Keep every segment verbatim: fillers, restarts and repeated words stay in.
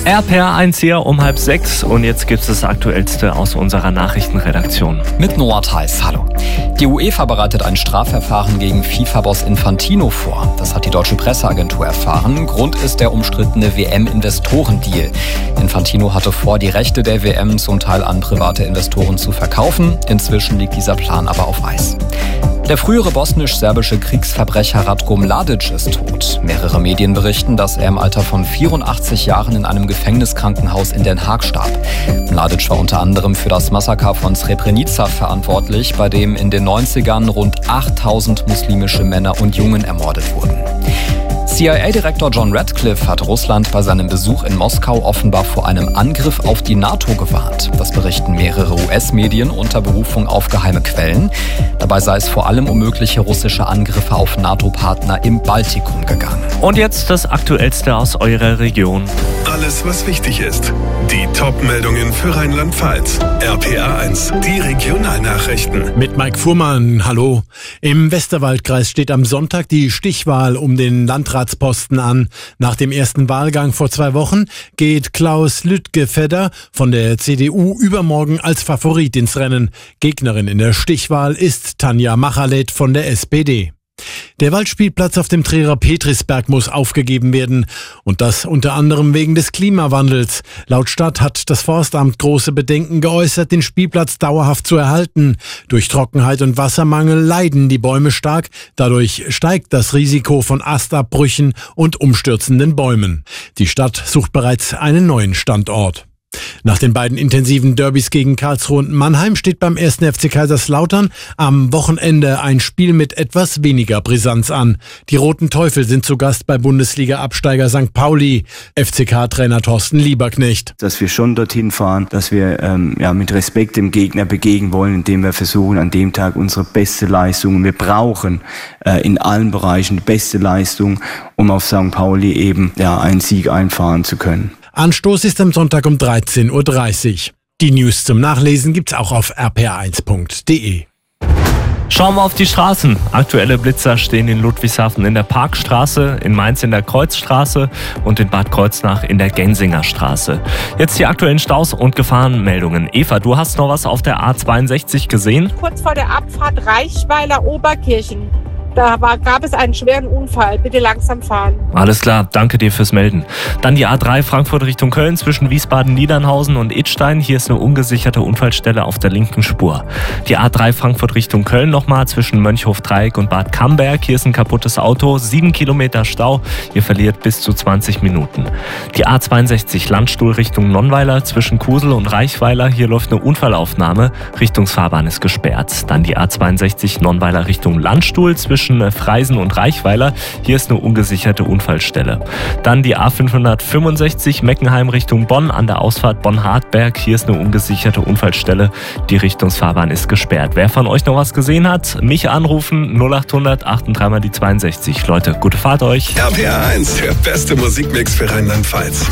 R P R eins hier um halb sechs und jetzt gibt es das Aktuellste aus unserer Nachrichtenredaktion. Mit Noah Theis, hallo. Die UEFA bereitet ein Strafverfahren gegen FIFA-Boss Infantino vor. Das hat die deutsche Presseagentur erfahren. Grund ist der umstrittene W M-Investorendeal. Infantino hatte vor, die Rechte der W M zum Teil an private Investoren zu verkaufen. Inzwischen liegt dieser Plan aber auf Eis. Der frühere bosnisch-serbische Kriegsverbrecher Ratko Mladic ist tot. Mehrere Medien berichten, dass er im Alter von vierundachtzig Jahren in einem Gefängniskrankenhaus in Den Haag starb. Mladic war unter anderem für das Massaker von Srebrenica verantwortlich, bei dem in den neunzigern rund achttausend muslimische Männer und Jungen ermordet wurden. C I A-Direktor John Ratcliffe hat Russland bei seinem Besuch in Moskau offenbar vor einem Angriff auf die NATO gewarnt. Das berichten mehrere U S-Medien unter Berufung auf geheime Quellen. Dabei sei es vor allem um mögliche russische Angriffe auf NATO-Partner im Baltikum gegangen. Und jetzt das Aktuellste aus eurer Region. Alles, was wichtig ist. Die Top-Meldungen für Rheinland-Pfalz. R P R eins, die Regionalnachrichten. Mit Mike Fuhrmann, hallo. Im Westerwaldkreis steht am Sonntag die Stichwahl um den Landratsposten an. Nach dem ersten Wahlgang vor zwei Wochen geht Klaus Lütgefedder von der C D U übermorgen als Favorit ins Rennen. Gegnerin in der Stichwahl ist Tanja Machalet von der S P D. Der Waldspielplatz auf dem Trierer Petrisberg muss aufgegeben werden. Und das unter anderem wegen des Klimawandels. Laut Stadt hat das Forstamt große Bedenken geäußert, den Spielplatz dauerhaft zu erhalten. Durch Trockenheit und Wassermangel leiden die Bäume stark. Dadurch steigt das Risiko von Astabbrüchen und umstürzenden Bäumen. Die Stadt sucht bereits einen neuen Standort. Nach den beiden intensiven Derbys gegen Karlsruhe und Mannheim steht beim ersten F C Kaiserslautern am Wochenende ein Spiel mit etwas weniger Brisanz an. Die Roten Teufel sind zu Gast bei Bundesliga-Absteiger Sankt Pauli. F C K-Trainer Thorsten Lieberknecht. Dass wir schon dorthin fahren, dass wir ähm, ja, mit Respekt dem Gegner begegnen wollen, indem wir versuchen, an dem Tag unsere beste Leistung, wir brauchen äh, in allen Bereichen die beste Leistung, um auf Sankt Pauli eben ja, einen Sieg einfahren zu können. Anstoß ist am Sonntag um dreizehn Uhr dreißig. Die News zum Nachlesen gibt's auch auf r p r eins punkt d e. Schauen wir auf die Straßen. Aktuelle Blitzer stehen in Ludwigshafen in der Parkstraße, in Mainz in der Kreuzstraße und in Bad Kreuznach in der Gensingerstraße. Jetzt die aktuellen Staus und Gefahrenmeldungen. Eva, du hast noch was auf der A zweiundsechzig gesehen? Kurz vor der Abfahrt Reichweiler-Oberkirchen. Da war, gab es einen schweren Unfall. Bitte langsam fahren. Alles klar, danke dir fürs Melden. Dann die A drei Frankfurt Richtung Köln zwischen Wiesbaden-Niedernhausen und Idstein. Hier ist eine ungesicherte Unfallstelle auf der linken Spur. Die A drei Frankfurt Richtung Köln nochmal zwischen Mönchhof-Dreieck und Bad Camberg. Hier ist ein kaputtes Auto, sieben Kilometer Stau. Ihr verliert bis zu zwanzig Minuten. Die A zweiundsechzig Landstuhl Richtung Nonnweiler zwischen Kusel und Reichweiler. Hier läuft eine Unfallaufnahme. Richtungsfahrbahn ist gesperrt. Dann die A zweiundsechzig Nonnweiler Richtung Landstuhl zwischen Freisen und Reichweiler. Hier ist eine ungesicherte Unfallstelle. Dann die A fünfhundertfünfundsechzig Meckenheim Richtung Bonn an der Ausfahrt Bonn-Hartberg. Hier ist eine ungesicherte Unfallstelle. Die Richtungsfahrbahn ist gesperrt. Wer von euch noch was gesehen hat, mich anrufen null acht hundert achtunddreißig mal die zweiundsechzig. Leute, gute Fahrt euch. R P R eins, der beste Musikmix für Rheinland-Pfalz.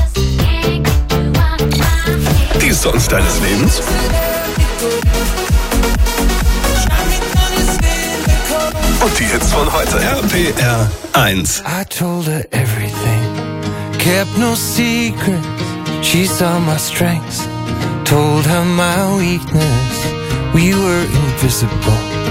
Die Songs deines Lebens? Und die Hits von heute. R P R eins. I told her everything, kept no secrets. She saw my strengths, told her my weakness. We were invisible.